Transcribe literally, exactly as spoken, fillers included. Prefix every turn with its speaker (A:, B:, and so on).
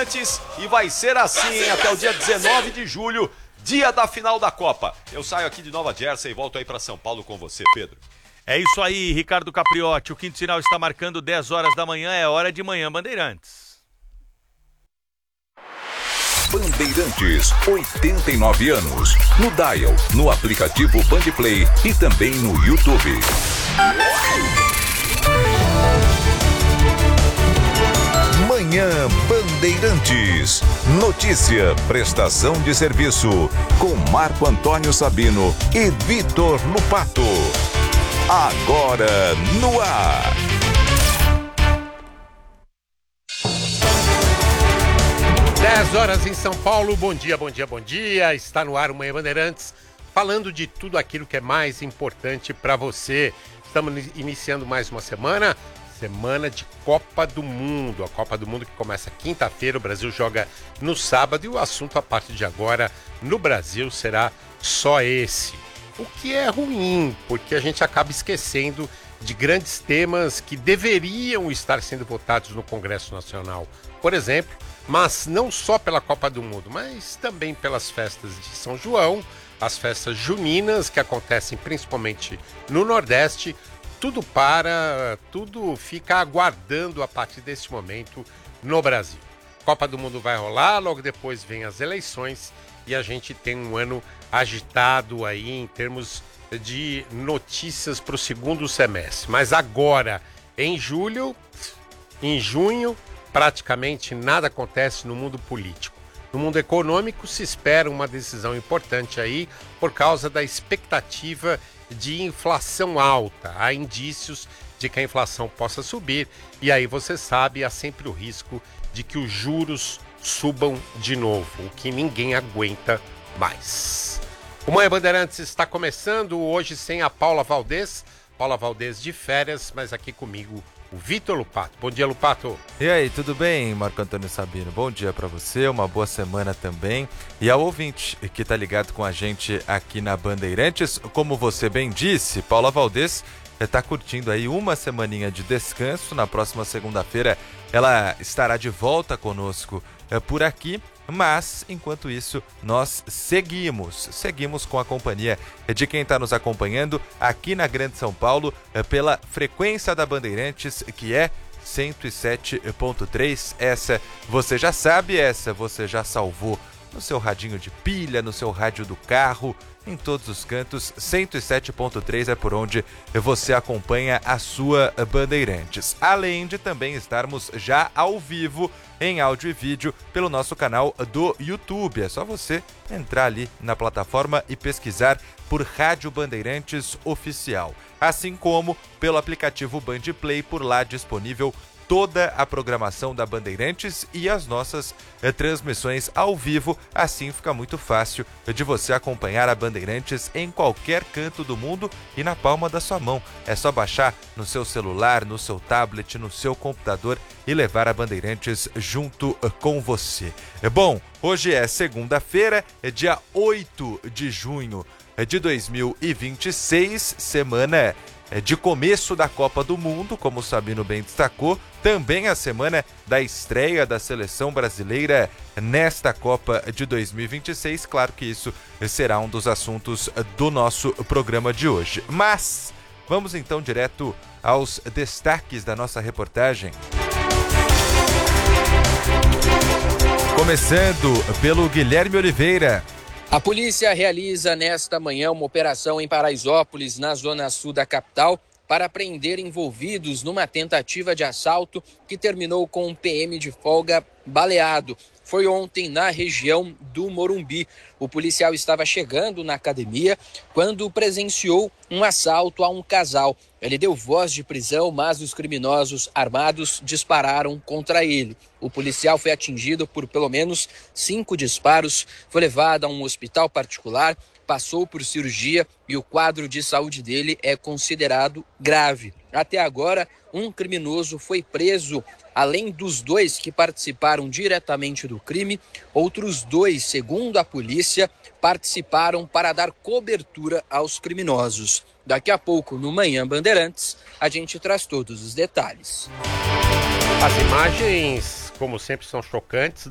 A: Bandeirantes e vai ser assim, hein, até o dia dezenove de julho, dia da final da Copa. Eu saio aqui de Nova Jersey e volto aí para São Paulo com você, Pedro.
B: É isso aí, Ricardo Capriotti. O quinto sinal está marcando dez horas da manhã, é hora de Manhã Bandeirantes.
C: Bandeirantes, oitenta e nove anos. No Dial, no aplicativo Bandplay e também no YouTube. Manhã Bandeirantes. Notícia, prestação de serviço. Com Marco Antônio Sabino e Vitor Lupato. Agora no ar.
D: dez horas em São Paulo, bom dia, bom dia, bom dia. Está no ar o Manhã Bandeirantes, falando de tudo aquilo que é mais importante para você. Estamos iniciando mais uma semana, semana de Copa do Mundo. A Copa do Mundo que começa quinta-feira, o Brasil joga no sábado e o assunto a partir de agora no Brasil será só esse. O que é ruim, porque a gente acaba esquecendo de grandes temas que deveriam estar sendo votados no Congresso Nacional. Por exemplo, mas não só pela Copa do Mundo, mas também pelas festas de São João, as festas juninas que acontecem principalmente no Nordeste, tudo para, tudo fica aguardando a partir desse momento no Brasil. Copa do Mundo vai rolar, logo depois vem as eleições e a gente tem um ano agitado aí em termos de notícias para o segundo semestre. Mas agora, em julho, em junho, praticamente nada acontece no mundo político. No mundo econômico se espera uma decisão importante aí por causa da expectativa de inflação alta. Há indícios de que a inflação possa subir e aí você sabe, há sempre o risco de que os juros subam de novo, o que ninguém aguenta mais. O Manhã Bandeirantes está começando hoje sem a Paula Valdez. Paula Valdez de férias, mas aqui comigo o Vitor Lupato. Bom dia, Lupato.
E: E aí, tudo bem, Marco Antônio Sabino? Bom dia para você, uma boa semana também. E ao ouvinte que tá ligado com a gente aqui na Bandeirantes, como você bem disse, Paula Valdez está curtindo aí uma semaninha de descanso. Na próxima segunda-feira ela estará de volta conosco é, por aqui. Mas, enquanto isso, nós seguimos, seguimos com a companhia de quem está nos acompanhando aqui na Grande São Paulo pela frequência da Bandeirantes, que é cento e sete ponto três. Essa você já sabe, essa você já salvou no seu radinho de pilha, no seu rádio do carro, em todos os cantos. Cento e sete ponto três é por onde você acompanha a sua Bandeirantes. Além de também estarmos já ao vivo em áudio e vídeo pelo nosso canal do YouTube. É só você entrar ali na plataforma e pesquisar por Rádio Bandeirantes Oficial. Assim como pelo aplicativo Bandplay, por lá disponível toda a programação da Bandeirantes e as nossas eh, transmissões ao vivo. Assim fica muito fácil de você acompanhar a Bandeirantes em qualquer canto do mundo e na palma da sua mão. É só baixar no seu celular, no seu tablet, no seu computador e levar a Bandeirantes junto eh, com você. É bom, hoje é segunda-feira, é dia oito de junho de dois mil e vinte e seis, semana de começo da Copa do Mundo, como o Sabino bem destacou, também a semana da estreia da seleção brasileira nesta Copa de dois mil e vinte e seis. Claro que isso será um dos assuntos do nosso programa de hoje. Mas vamos então direto aos destaques da nossa reportagem. Começando pelo Guilherme Oliveira.
F: A polícia realiza nesta manhã uma operação em Paraisópolis, na zona sul da capital, para prender envolvidos numa tentativa de assalto que terminou com um P M de folga baleado. Foi ontem na região do Morumbi. O policial estava chegando na academia quando presenciou um assalto a um casal. Ele deu voz de prisão, mas os criminosos armados dispararam contra ele. O policial foi atingido por pelo menos cinco disparos, foi levado a um hospital particular, passou por cirurgia e o quadro de saúde dele é considerado grave. Até agora, um criminoso foi preso. Além dos dois que participaram diretamente do crime, outros dois, segundo a polícia, participaram para dar cobertura aos criminosos. Daqui a pouco, no Manhã Bandeirantes, a gente traz todos os detalhes.
D: As imagens, como sempre, são chocantes.